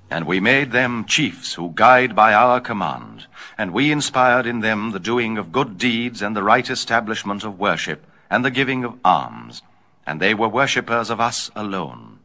And we made them chiefs who guide by our command, and we inspired in them the doing of good deeds and the right establishment of worship and the giving of alms, and they were worshippers of us alone.